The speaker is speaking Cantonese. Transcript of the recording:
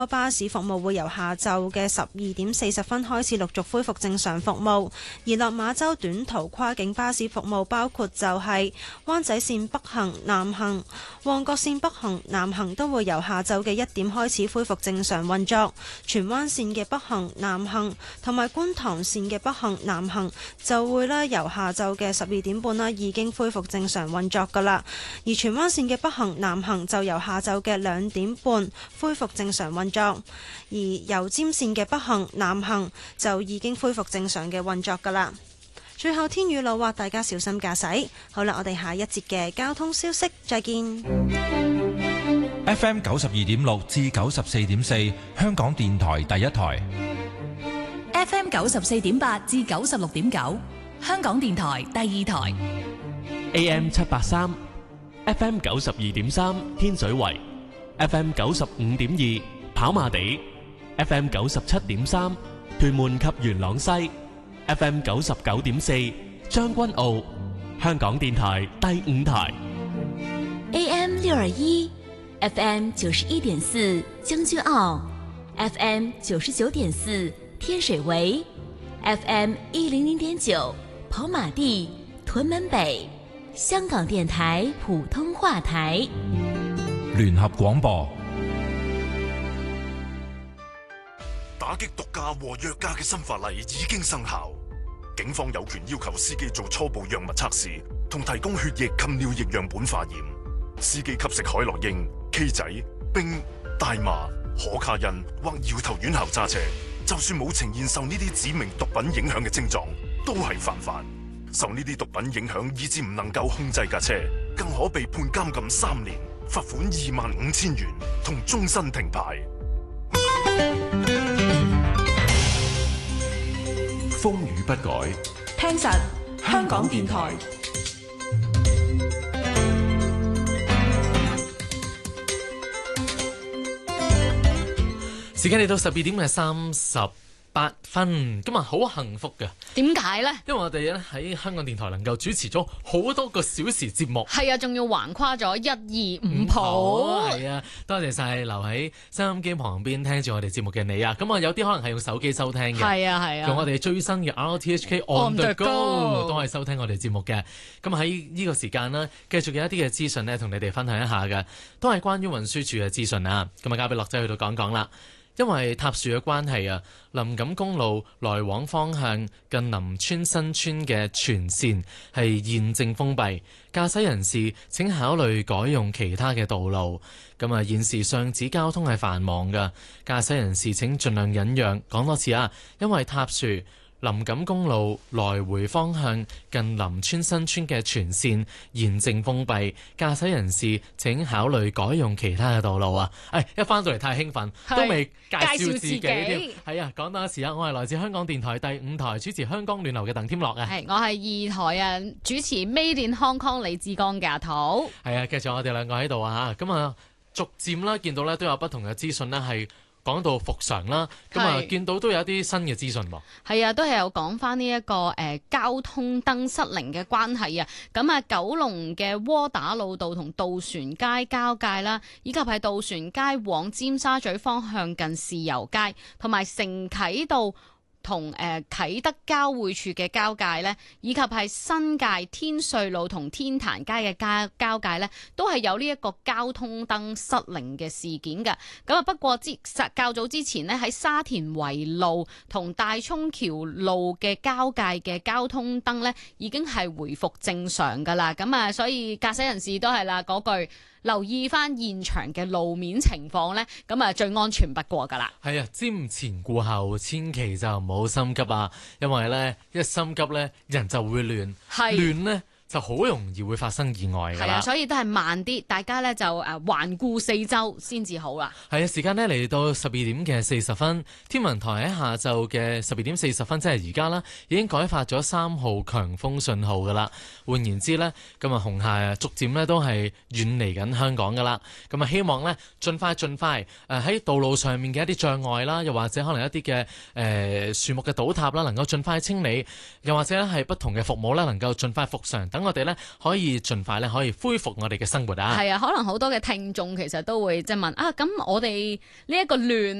巴士服務會由下晝嘅12:40開始陸續恢復正常服務，而落馬洲短途跨境巴士服務包括就係灣仔線北行、南行、旺角線北行、南行都會由下晝嘅1點開始恢復正常運作，荃灣線嘅北行、南行同埋觀塘線嘅北行、南行就會由下晝嘅12點半已經恢復正常運作㗎啦，而荃灣線嘅北行、南行就由下晝嘅2點半恢復正常運作，而油尖線嘅北行、南行就已經恢復正常嘅運作㗎啦。最後天雨路滑，大家小心駕駛。好啦，我哋下一節嘅交通消息再見。 FM 92.6至94.4，香港電台第一台。 FM 94.8至96.9，香港電台第二台。 AM 783 FM 92.3天水圍， FM 95.2跑馬地， FM 97.3屯門及元朗西， FM 99.4將軍澳，香港電台第五台。 AM 621 FM 91.4將軍澳， FM 99.4天水圍， FM 100.9跑馬地屯門北，香港電台普通話台。 聯合廣播。 打擊毒駕和藥駕嘅新法例已經生效，警方有權要求司機做初步藥物測試，同提供血液及尿液樣本化驗。司機吸食海洛因、K 仔、冰、大麻、可卡因或搖頭丸後揸車，就算冇呈現受呢啲指明毒品影響嘅症狀，都係犯法。受呢啲毒品影響以致唔能夠控制架車，更可被判監禁3年、罰款25,000元同終身停牌。 風雨不改， 聽實香港電台。 時間嚟到12:38，今日好幸福嘅。 點解呢？ 因為我哋咧喺香港電台能夠主持咗好多個小時節目， 係啊，仲要橫跨咗1、2、5鋪。係啊，多謝晒留喺收音機旁邊聽住我哋節目嘅你啊！咁啊，有啲可能係用手機收聽嘅，係啊，用我哋最新嘅 RTHK On The Go 都係收聽我哋節目嘅。咁喺呢個時間呢，繼續有一啲嘅資訊呢，同你哋分享一下嘅，都係關於運輸署嘅資訊啊！咁啊，交俾樂仔去到講講啦。因為塌樹嘅關係啊，林錦公路來往方向近林村新村嘅全線係現正封閉，駕駛人士請考慮改用其他嘅道路。咁啊，現時上址交通係繁忙嘅，駕駛人士請盡量忍讓。講多次啊，因為塌樹，林錦公路來回方向近林村新村嘅全線現正封閉，駕駛人士請考慮改用其他嘅道路啊！一翻到嚟太興奮，都未介紹自己添。係啊，講多一次啊，我係來自香港電台第5台主持香港暖流嘅鄧添樂啊。 係，我係2台啊主持 Made in Hong Kong 李志剛嘅阿土。係啊，繼續我哋兩個喺度啊，咁啊逐漸啦，見到咧都有不同嘅資訊咧係。講到復常啦，咁啊見到都有一啲新嘅資訊喎。係啊，都係有講翻呢一個交通燈失靈嘅關係啊。咁啊，九龍嘅窩打老道同渡船街交界啦，以及係渡船街往尖沙咀方向近豉油街，同埋承啟道同啟德交匯處嘅交界呢，以及係新界天瑞路同天壇街嘅交界呢，都係有呢一個交通燈失靈嘅事件㗎。咁啊，不過較早之前呢，喺沙田圍路同大涌橋路嘅交界嘅交通燈呢，已經係回復正常㗎啦。咁啊，所以駕駛人士都係啦嗰句。留意翻現場嘅路面情況呢，咁啊最安全不過噶啦。係啊，瞻前顧後，千祈就唔好心急啊！因為呢，一心急呢，人就會亂，亂呢就好容易會發生意外噶啦。係啊，所以都係慢啲，大家呢就環顧四周先至好啦。係啊，時間呢嚟到12:40，天文台喺下晝嘅12:40，即係而家啦，已經改發咗3號強風信號噶啦。換言之呢，今日紅霞逐漸呢都係遠離緊香港噶啦。咁啊，希望呢盡快喺道路上面嘅一啲障礙啦，又或者可能一啲嘅樹木嘅倒塌啦，能夠盡快清理，又或者係不同嘅服務啦，能夠盡快復常等。 等我哋咧可以盡快咧可以恢復我哋嘅生活啊。 係啊，可能好多嘅聽眾其實都會即係問啊，咁我哋呢一個亂